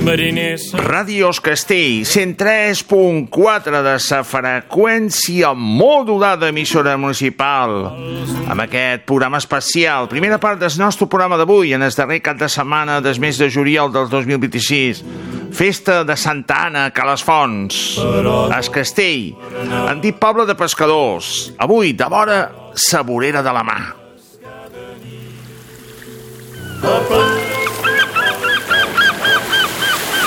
mariners. Ràdio Es Castell, 103.4 de sa freqüència modulada emissora municipal. Amb aquest programa especial, primera part del nostre programa d'avui, en el darrer cap de setmana del mes de juliol del 2026. Festa de Santa Anna a Calasfons, Es Castell, antic poble de pescadors. Avui, de vora, sa vorera de la mà.